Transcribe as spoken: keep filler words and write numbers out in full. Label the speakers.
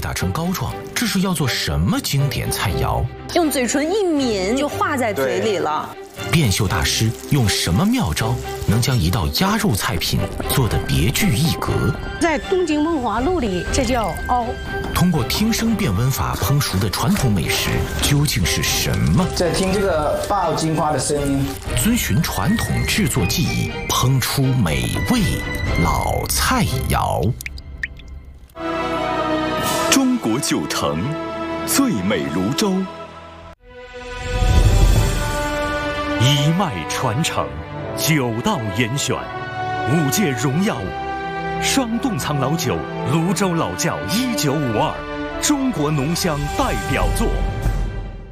Speaker 1: 假成膏状，这是要做什么经典菜肴？
Speaker 2: 用嘴唇一抿就化在嘴里了。
Speaker 1: 变秀大师用什么妙招能将一道鸭肉菜品做得别具一格？
Speaker 3: 在东京梦华录里，这叫熬。
Speaker 1: 通过听声辨温法烹熟的传统美食究竟是什么？
Speaker 4: 在听这个爆金花的声音，
Speaker 1: 遵循传统制作技艺，烹出美味老菜肴。
Speaker 5: 中国九城，最美泸州。
Speaker 6: 一脉传承，九道严选，五届荣耀，双洞藏老酒，泸州老窖一九五二，中国浓香代表作。